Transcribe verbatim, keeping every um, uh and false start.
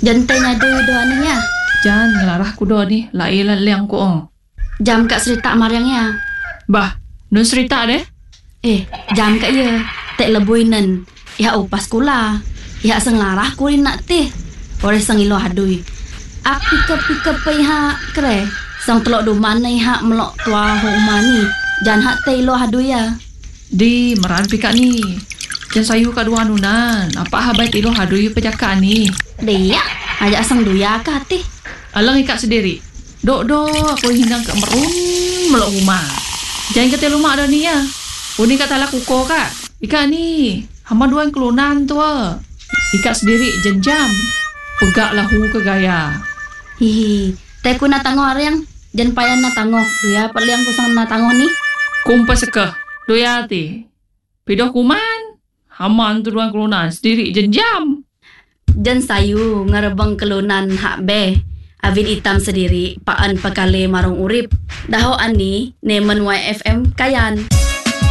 Jantainya ada doa ni ya. Jangan ngelarah ku doa ni. Lai lah liang ku oh. Jam kat serita mariangnya. Bah, nun serita deh. Eh, jam kat ya. Tak lebuinan. Ya upas kula. Ya sengarah ku nak teh. Ore sangilo hadui. Api ke pika paiha kere. Sang telok do mana hak melok tua ho mani. Jan hak teh lo hadui ya. Di meran pika ni. Jan sayu kat dua nunan. Apa habai tilo hadui pejaka ni. Dia ajak sang duya ka teh. Alang ikat sendiri. Dok dok aku hindang kat merun melok rumah. Jangan kata rumah dah ni ya. Uni kata lah kuko kak. Ikat ni. Hama dua kelunan tu. Ikat sendiri jenjam. Pegak lahu ke gaya. Hihi. Teh ku nak tangguh yang. Jan payah nak tangguh. Duya perliang ku sang nak tangguh ni. Kumpas sekah. Duya ti. Pidoh kuman. Hama tu dua kelunan sendiri jenjam. Jan sayu ngerebang kelunan hak be. Avin hitam sendiri, paan pakale marung urip. Daho ani, nemen Y F M kayan.